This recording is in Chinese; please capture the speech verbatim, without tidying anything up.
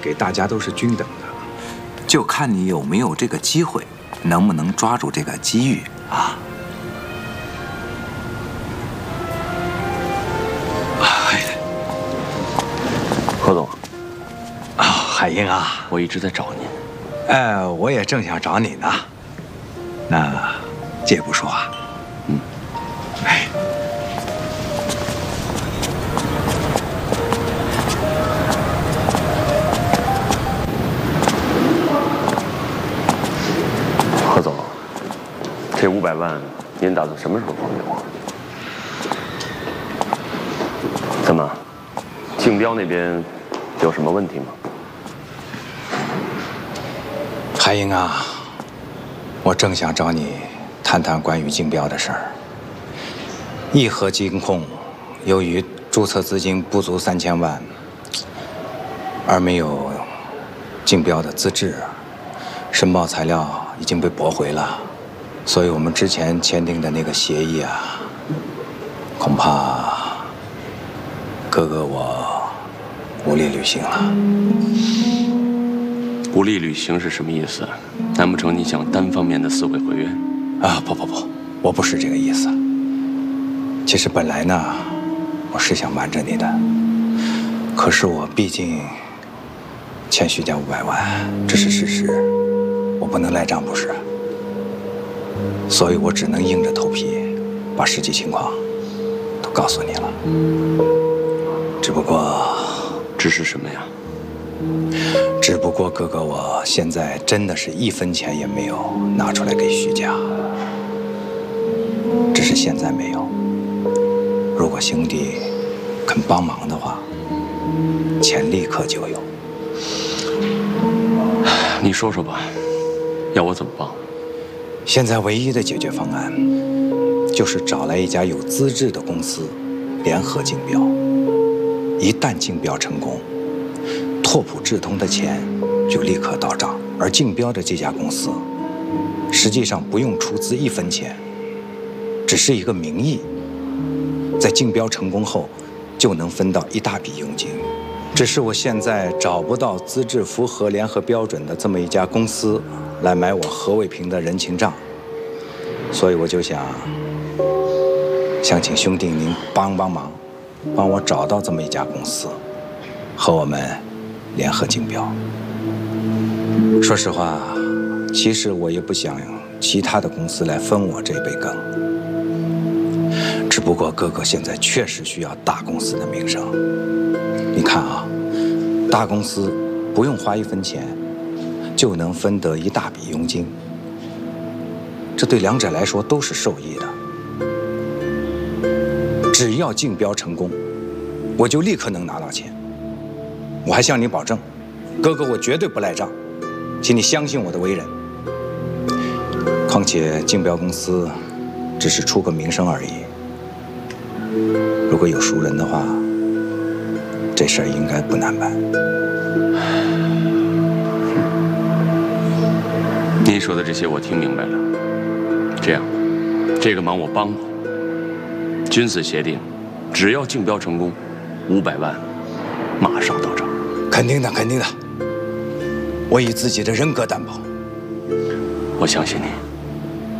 给大家都是均等的， 就看你有没有这个机会，能不能抓住这个机遇啊！ 哎， 何总， 啊，海英啊， 我一直在找您。 哎，我也正想找你呢。那借不说啊。 嗯。 哎。 何总，这五百万您打算什么时候还给我？怎么，竞标那边有什么问题吗？ 海英啊，我正想找你谈谈关于竞标的事儿。义和金控由于注册资金不足三千万，而没有竞标的资质，申报材料 已经被驳回了，所以我们之前签订的那个协议啊，恐怕哥哥我无力履行了。 无力履行是什么意思？难不成你想单方面的撕毁合约？ 啊，不不不，我不是这个意思。其实本来呢，我是想瞒着你的，可是我毕竟欠徐家五百万，这是事实。 我不能赖账，不是，所以我只能硬着头皮把实际情况都告诉你了。只不过， 只是什么呀？ 只不过哥哥，我现在真的是一分钱也没有拿出来给徐家，只是现在没有。如果兄弟肯帮忙的话，钱立刻就有。 你说说吧。 要我怎么帮？ 现在唯一的解决方案，就是找来一家有资质的公司，联合竞标。一旦竞标成功，拓普智通的钱就立刻到账，而竞标的这家公司，实际上不用出资一分钱，只是一个名义。在竞标成功后，就能分到一大笔佣金。只是我现在找不到资质符合联合标准的这么一家公司 来买我何卫平的人情账，所以我就想，想请兄弟您帮帮忙，帮我找到这么一家公司，和我们联合竞标。说实话，其实我也不想其他的公司来分我这杯羹，只不过哥哥现在确实需要大公司的名声。你看啊，大公司不用花一分钱 就能分得一大笔佣金，这对两者来说都是受益的。只要竞标成功，我就立刻能拿到钱。我还向你保证，哥哥我绝对不赖账，请你相信我的为人。况且竞标公司只是出个名声而已，如果有熟人的话，这事儿应该不难办。 您说的这些我听明白了。这样，这个忙我帮你。君子协定，只要竞标成功，五百万马上到账。 肯定的，肯定的。我以自己的人格担保。 我相信你。